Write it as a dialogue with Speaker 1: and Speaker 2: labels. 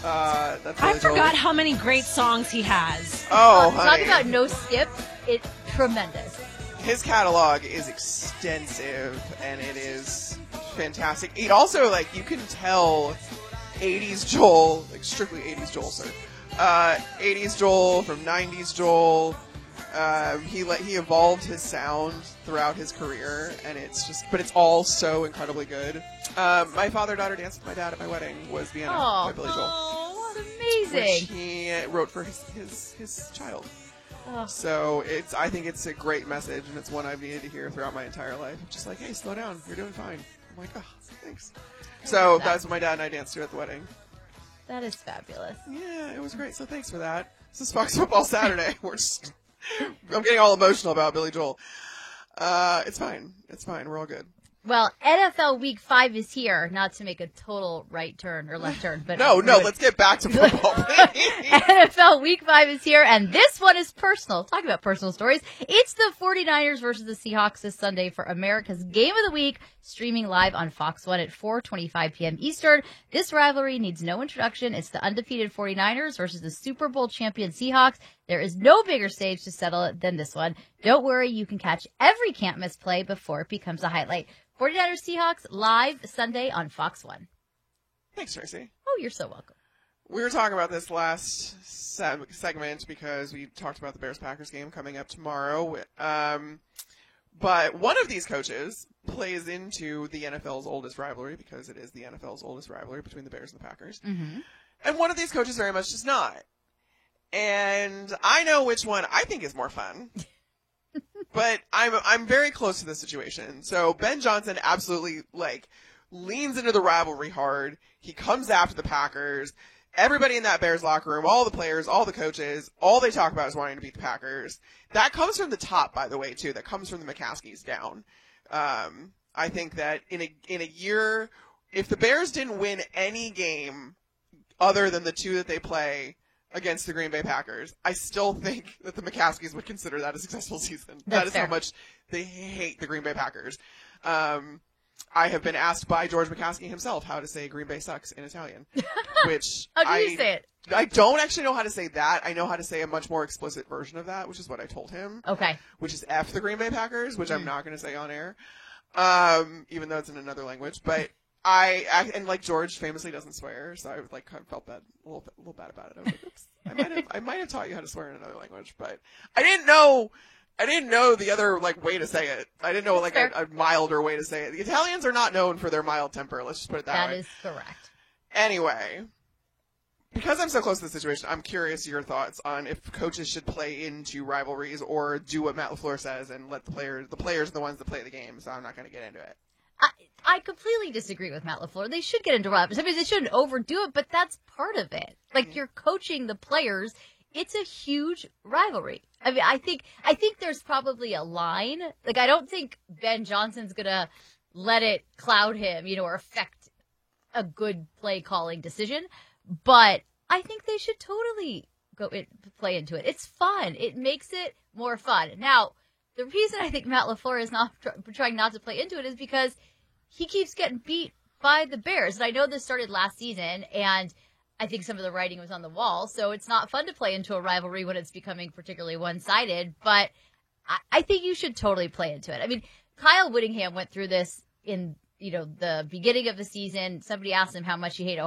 Speaker 1: That's
Speaker 2: I
Speaker 1: really
Speaker 2: forgot
Speaker 1: cool.
Speaker 2: how many great songs he has.
Speaker 1: Oh,
Speaker 3: Talk
Speaker 1: honey.
Speaker 3: about no skip. It's tremendous.
Speaker 1: His catalog is extensive, and it is fantastic. It also, like, you can tell 80s Joel, like, strictly 80s Joel, sir. 80s Joel from 90s Joel. He evolved his sound throughout his career, and but it's all so incredibly good. My father-daughter danced with my dad at my wedding was Vienna by Billy Joel.
Speaker 3: Oh, what
Speaker 1: Which
Speaker 3: amazing.
Speaker 1: he wrote for his child.
Speaker 3: Oh.
Speaker 1: So I think it's a great message, and it's one I've needed to hear throughout my entire life. Just like, hey, slow down, you're doing fine. I'm like, oh, thanks. So that's what my dad and I danced to at the wedding.
Speaker 3: That is fabulous.
Speaker 1: Yeah, it was great. So thanks for that. This is Fox Football Saturday. I'm getting all emotional about Billy Joel. It's fine. It's fine. We're all good.
Speaker 3: Well, NFL Week 5 is here. Not to make a total right turn or left turn, but
Speaker 1: No, let's get back to football.
Speaker 3: NFL Week 5 is here, and this one is personal. Talk about personal stories. It's the 49ers versus the Seahawks this Sunday for America's Game of the Week, streaming live on Fox 1 at 4:25 p.m. Eastern. This rivalry needs no introduction. It's the undefeated 49ers versus the Super Bowl champion Seahawks. There is no bigger stage to settle it than this one. Don't worry, you can catch every can't-miss play before it becomes a highlight. 49ers Seahawks live Sunday on Fox 1.
Speaker 1: Thanks, Tracy.
Speaker 3: Oh, you're so welcome.
Speaker 1: We were talking about this last segment because we talked about the Bears-Packers game coming up tomorrow. But one of these coaches plays into the NFL's oldest rivalry, because it is the NFL's oldest rivalry between the Bears and the Packers.
Speaker 3: Mm-hmm.
Speaker 1: And one of these coaches very much does not. And I know which one I think is more fun. But I'm very close to this situation. So Ben Johnson absolutely, leans into the rivalry hard. He comes after the Packers. Everybody in that Bears locker room, all the players, all the coaches, all they talk about is wanting to beat the Packers. That comes from the top, by the way, too. That comes from the McCaskies down. I think that in a year, if the Bears didn't win any game other than the two that they play against the Green Bay Packers, I still think that the McCaskies would consider that a successful season. That is
Speaker 3: fair.
Speaker 1: how much they hate the Green Bay Packers. I have been asked by George McCaskey himself how to say Green Bay sucks in Italian, which
Speaker 3: How do you say it?
Speaker 1: I don't actually know how to say that. I know how to say a much more explicit version of that, which is what I told him.
Speaker 3: Okay.
Speaker 1: Which is F the Green Bay Packers, which I'm not going to say on air, even though it's in another language. But and George famously doesn't swear, so I kind of felt bad, a little bad about it. I was like, oops, I might have taught you how to swear in another language, but I didn't know the other way to say it. I didn't know a milder way to say it. The Italians are not known for their mild temper. Let's just put it that way.
Speaker 3: That is correct.
Speaker 1: Anyway, because I'm so close to the situation, I'm curious your thoughts on if coaches should play into rivalries or do what Matt LaFleur says and let the players are the ones that play the game. So I'm not going to get into it.
Speaker 3: I completely disagree with Matt LaFleur. They should get into rivalries. I mean, they shouldn't overdo it, but that's part of it. You're coaching the players. It's a huge rivalry. I mean, I think there's probably a line. I don't think Ben Johnson's gonna let it cloud him, or affect a good play calling decision. But I think they should totally play into it. It's fun. It makes it more fun. Now, the reason I think Matt LaFleur is not trying not to play into it is because he keeps getting beat by the Bears. And I know this started last season, and I think some of the writing was on the wall, so it's not fun to play into a rivalry when it's becoming particularly one-sided, but I think you should totally play into it. I mean, Kyle Whittingham went through this in, the beginning of the season. Somebody asked him how much he hated